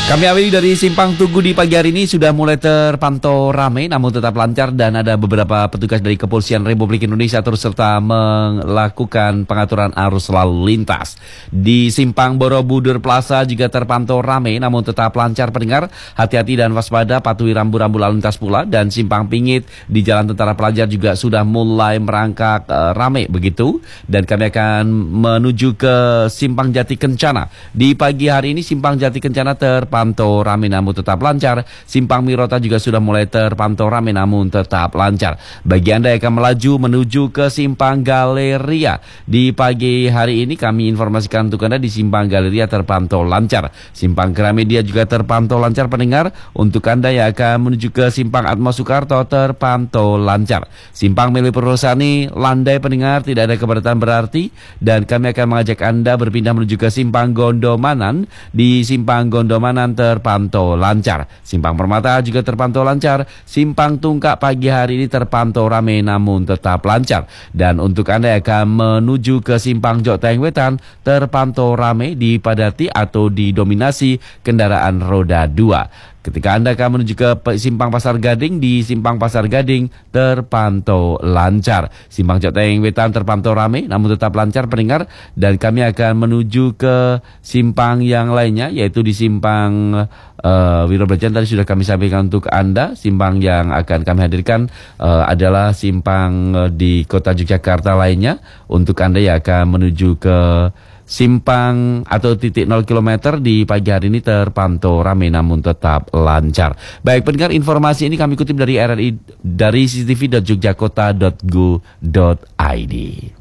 Kami awali dari Simpang Tugu di pagi hari ini sudah mulai terpantau ramai namun tetap lancar dan ada beberapa petugas dari Kepolisian Republik Indonesia turut serta melakukan pengaturan arus lalu lintas. Di Simpang Borobudur Plaza juga terpantau ramai namun tetap lancar pendengar. Hati-hati dan waspada, patuhi rambu-rambu lalu lintas pula. Dan Simpang Pingit di Jalan Tentara Pelajar juga sudah mulai merangkak ramai begitu. Dan kami akan menuju ke Simpang Jati Kencana. Di pagi hari ini Simpang Jati Kencana terpantau ramai namun tetap lancar. Simpang Mirota juga sudah mulai terpantau ramai namun tetap lancar. Bagi Anda yang akan melaju menuju ke Simpang Galeria, di pagi hari ini kami informasikan untuk Anda di Simpang Galeria terpantau lancar. Simpang Gramedia juga terpantau lancar pendengar. Untuk Anda yang akan menuju ke Simpang Atma Soekarto terpantau lancar. Simpang Meli Purwosani landai pendengar, tidak ada kepadatan berarti. Dan kami akan mengajak Anda berpindah menuju ke Simpang Gondomanan. Di Simpang Gondomanan terpantau lancar. Simpang Permata juga terpantau lancar. Simpang Tungkak pagi hari ini terpantau ramai namun tetap lancar. Dan untuk Anda yang akan menuju ke Simpang Joteng Wetan terpantau ramai, dipadati atau didominasi kendaraan roda 2. Ketika Anda akan menuju ke Simpang Pasar Gading, di Simpang Pasar Gading terpantau lancar. Simpang Joteng Wetan terpantau ramai namun tetap lancar pendengar. Dan kami akan menuju ke simpang yang lainnya yaitu di Simpang Wirobrajan tadi sudah kami sampaikan untuk Anda. Simpang yang akan kami hadirkan adalah simpang di Kota Yogyakarta lainnya. Untuk Anda yang akan menuju ke Simpang atau titik 0 km di pagi hari ini terpantau ramai namun tetap lancar. Baik pendengar, informasi ini kami kutip dari RRI dari cctv.jogjakota.go.id.